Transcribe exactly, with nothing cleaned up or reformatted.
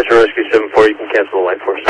Rescue seven four, you can cancel the line for us.